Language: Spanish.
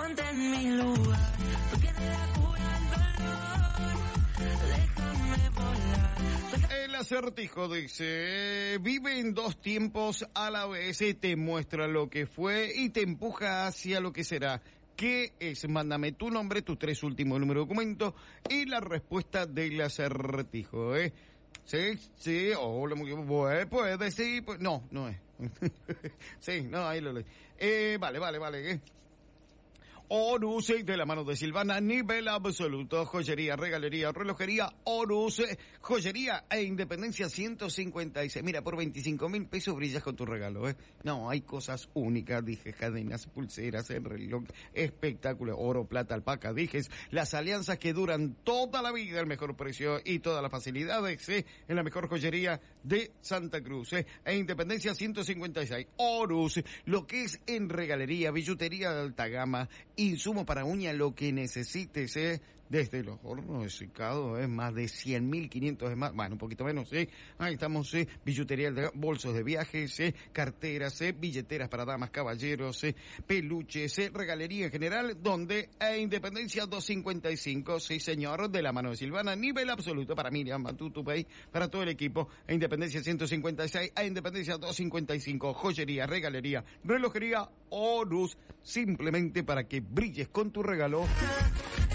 ponte en mi lugar, tú tienes la cura al dolor, déjame volar. El acertijo dice, vive en dos tiempos a la vez, te muestra lo que fue y te empuja hacia lo que será. ¿Qué es? Mándame tu nombre, tus 3 últimos números de documento y la respuesta del acertijo, Sí, hola, puede, sí, pues, no es. Sí, no, ahí lo leí. Vale, Horus, de la mano de Silvana, nivel absoluto, joyería, regalería, relojería, Horus, joyería e Independencia 156. Mira, por 25.000 pesos brillas con tu regalo, No, hay cosas únicas, dije, cadenas, pulseras, el reloj, espectáculo, oro, plata, alpaca, dijes, las alianzas que duran toda la vida, el mejor precio y todas las facilidades, en la mejor joyería de Santa Cruz, e Independencia 156. Horus, lo que es en regalería, billutería de alta gama, insumo para uña, lo que necesites, desde los hornos de secado, más de 100.500 más, bueno, un poquito menos, ahí estamos, billutería, bolsos de viajes, carteras, billeteras para damas, caballeros, peluches, regalería en general, donde a Independencia 255, sí señor, de la mano de Silvana, nivel absoluto para Miriam, Matutupay, para todo el equipo, a Independencia 156, a Independencia 255, joyería, regalería, relojería, Horus, simplemente para que brilles con tu regalo.